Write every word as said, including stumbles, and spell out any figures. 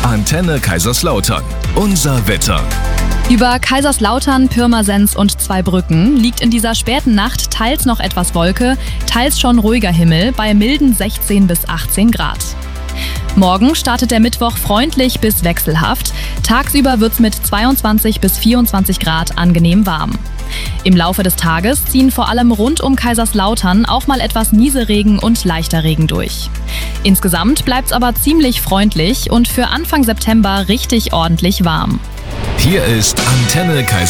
Antenne Kaiserslautern. Unser Wetter. Über Kaiserslautern, Pirmasens und Zweibrücken liegt in dieser späten Nacht teils noch etwas Wolke, teils schon ruhiger Himmel bei milden sechzehn bis achtzehn Grad. Morgen startet der Mittwoch freundlich bis wechselhaft. Tagsüber wird's mit zweiundzwanzig bis vierundzwanzig Grad angenehm warm. Im Laufe des Tages ziehen vor allem rund um Kaiserslautern auch mal etwas Nieselregen und leichter Regen durch. Insgesamt bleibt's aber ziemlich freundlich und für Anfang September richtig ordentlich warm. Hier ist Antenne Kaiserslautern.